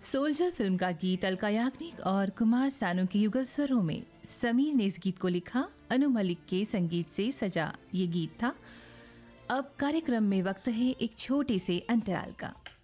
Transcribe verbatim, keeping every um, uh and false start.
Soldier film का गीत अलका याग्निक और कुमार सानू के युगल स्वरों में समीर ने इस गीत को लिखा। अनु मलिक के संगीत से सजा ये गीत था। अब कार्यक्रम में वक्त है एक छोटे से अंतराल का।